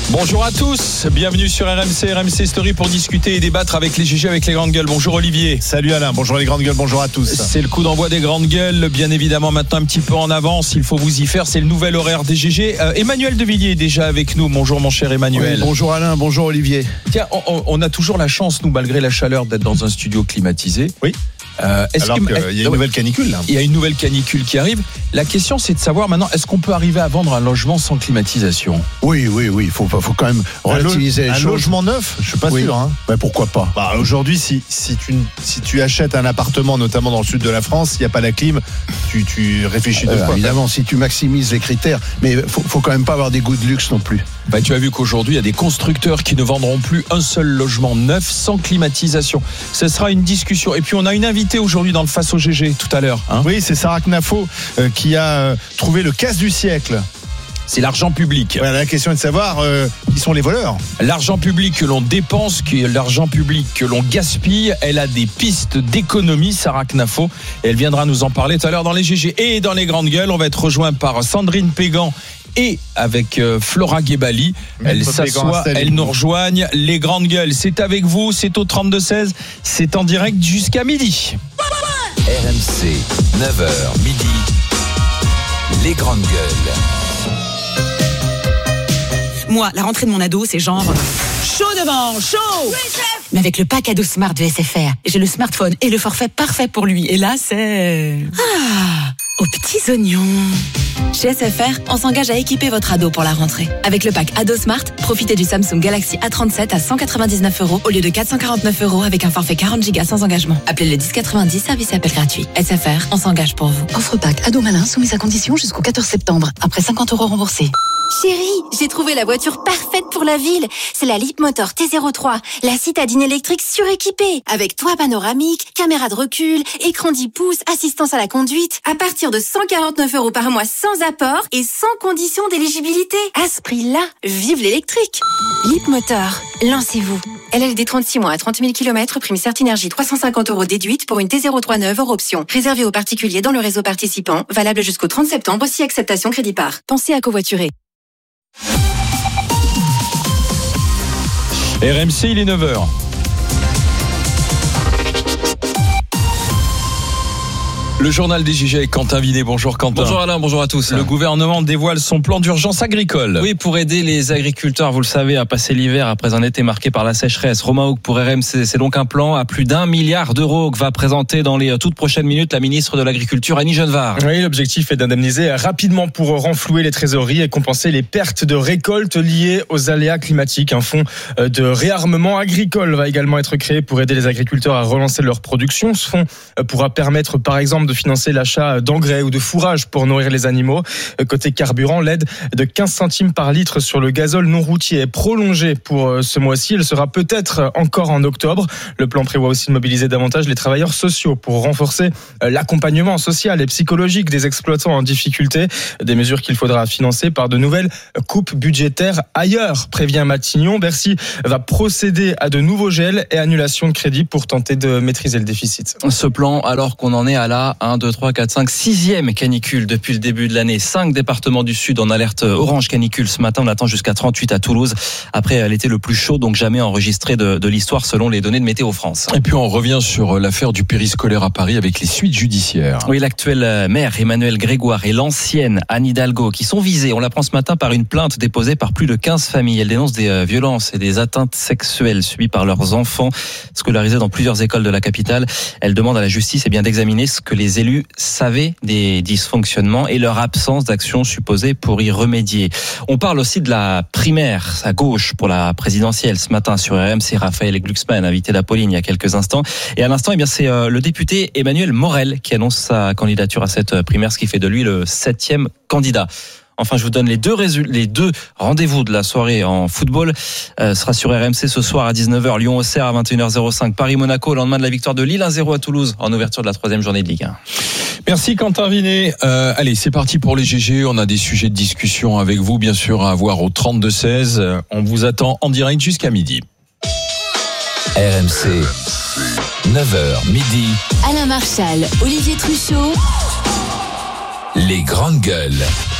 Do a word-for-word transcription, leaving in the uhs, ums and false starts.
Bonjour à tous, bienvenue sur R M C, R M C Story pour discuter et débattre avec les G G, avec les grandes gueules. Bonjour Olivier. Salut Alain, bonjour les grandes gueules, bonjour à tous. C'est le coup d'envoi des grandes gueules, bien évidemment maintenant un petit peu en avance, il faut vous y faire, c'est le nouvel horaire des G G. Euh, Emmanuel Devilliers est déjà avec nous, bonjour mon cher Emmanuel. Oui, bonjour Alain, bonjour Olivier. Tiens, on, on a toujours la chance, nous, malgré la chaleur, d'être dans un studio climatisé. Oui. Euh, est-ce Alors que, qu'il y a une nouvelle canicule là. Il y a une nouvelle canicule qui arrive. La question c'est de savoir maintenant, est-ce qu'on peut arriver à vendre un logement sans climatisation ? Oui, oui, oui, il faut, faut quand même relativiser un les lo- choses. Un logement neuf, je suis pas Oui. sûr. Hein. Ben, pourquoi pas. Bah, aujourd'hui, si, si, tu, si tu achètes un appartement, notamment dans le sud de la France, s'il n'y a pas la clim, tu, tu réfléchis deux Euh, fois. évidemment, si tu maximises les critères, mais il faut, faut quand même pas avoir des goûts de luxe non plus. Bah, tu as vu qu'aujourd'hui, il y a des constructeurs qui ne vendront plus un seul logement neuf sans climatisation. Ce sera une discussion. Et puis, on a une invitée aujourd'hui dans le Face au G G tout à l'heure. Hein. Oui, c'est Sarah Knafo euh, qui a euh, trouvé le casse du siècle. C'est l'argent public. Voilà, la question est de savoir euh, qui sont les voleurs. L'argent public que l'on dépense, qui est l'argent public que l'on gaspille, elle a des pistes d'économie, Sarah Knafo. Et elle viendra nous en parler tout à l'heure dans les G G. Et dans les grandes gueules, on va être rejoint par Sandrine Pégan et avec euh, Flora Guébali. Elle Maître Pégan, s'assoit, installez-vous. elle nous rejoignent. Les grandes gueules, c'est avec vous, c'est au trente-deux seize, c'est en direct jusqu'à midi. R M C, neuf heures midi, les grandes gueules. Moi, la rentrée de mon ado, c'est genre chaud devant, chaud. Mais avec le pack ado Smart de S F R, j'ai le smartphone et le forfait parfait pour lui. Et là, c'est ah, aux petits oignons. Chez S F R, on s'engage à équiper votre ado pour la rentrée. Avec le pack ado Smart, profitez du Samsung Galaxy A trente-sept à cent quatre-vingt-dix-neuf euros au lieu de quatre cent quarante-neuf euros avec un forfait quarante gigas sans engagement. Appelez le dix quatre-vingt-dix, service et appel gratuit. S F R, on s'engage pour vous. Offre pack ado malin soumise à condition jusqu'au quatorze septembre. Après cinquante euros remboursés. Chérie, j'ai trouvé la voiture parfaite pour la ville. C'est la Leapmotor T zéro trois, la citadine électrique suréquipée. Avec toit panoramique, caméra de recul, écran dix pouces, assistance à la conduite. À partir de cent quarante-neuf euros par mois sans apport et sans condition d'éligibilité. À ce prix-là, vive l'électrique. Leapmotor, lancez-vous. L L D trente-six mois à trente mille kilomètres, prime Certinergie trois cent cinquante euros déduite pour une T zéro trois neuve hors option. Réservée aux particuliers dans le réseau participant, valable jusqu'au trente septembre si acceptation crédit par. Pensez à covoiturer. R M C, il est neuf heures. Le journal des G G avec Quentin Vinet. Bonjour Quentin. Bonjour Alain, bonjour à tous. Le gouvernement dévoile son plan d'urgence agricole. Oui, pour aider les agriculteurs, vous le savez, à passer l'hiver après un été marqué par la sécheresse. Romain Houck pour R M C, c'est donc un plan à plus d'un milliard d'euros que va présenter dans les toutes prochaines minutes la ministre de l'Agriculture, Annie Genevard. Oui, l'objectif est d'indemniser rapidement pour renflouer les trésoreries et compenser les pertes de récoltes liées aux aléas climatiques. Un fonds de réarmement agricole va également être créé pour aider les agriculteurs à relancer leur production. Ce fonds pourra permettre, par exemple, de financer l'achat d'engrais ou de fourrage pour nourrir les animaux. Côté carburant, l'aide de quinze centimes par litre sur le gazole non routier est prolongée pour ce mois-ci. Elle sera peut-être encore en octobre. Le plan prévoit aussi de mobiliser davantage les travailleurs sociaux pour renforcer l'accompagnement social et psychologique des exploitants en difficulté. Des mesures qu'il faudra financer par de nouvelles coupes budgétaires ailleurs, prévient Matignon. Bercy va procéder à de nouveaux gels et annulations de crédits pour tenter de maîtriser le déficit. Ce plan, alors qu'on en est à la un, deux, trois, quatre, cinq, sixième canicule depuis le début de l'année. Cinq départements du Sud en alerte orange canicule. Ce matin, on attend jusqu'à trente-huit à Toulouse. Après l'été le plus chaud, donc jamais enregistré de, de l'histoire selon les données de Météo France. Et puis on revient sur l'affaire du périscolaire à Paris avec les suites judiciaires. Oui, l'actuel maire Emmanuel Grégoire et l'ancienne Anne Hidalgo qui sont visés. On l'apprend ce matin par une plainte déposée par plus de quinze familles. Elles dénoncent des violences et des atteintes sexuelles subies par leurs enfants scolarisés dans plusieurs écoles de la capitale. Elles demandent à la justice eh bien, d'examiner ce que les élus savaient des dysfonctionnements et leur absence d'action supposée pour y remédier. On parle aussi de la primaire à gauche pour la présidentielle ce matin sur R M C. Raphaël Glucksmann, invité d'Apolline il y a quelques instants. Et à l'instant, eh bien, c'est le député Emmanuel Morel qui annonce sa candidature à cette primaire, ce qui fait de lui le septième candidat. Enfin, je vous donne les deux résultats, les deux rendez-vous de la soirée en football. Euh, sera sur R M C ce soir à dix-neuf heures. Lyon-Auxerre à vingt et une heures zéro cinq. Paris-Monaco au lendemain de la victoire de Lille un zéro à Toulouse en ouverture de la troisième journée de Ligue un. Merci Quentin Vinet. Euh, allez, c'est parti pour les G G. On a des sujets de discussion avec vous, bien sûr, à avoir au trente-deux seize. On vous attend en direct jusqu'à midi. R M C, neuf heures midi. Alain Marchal, Olivier Truchot. Les grandes gueules.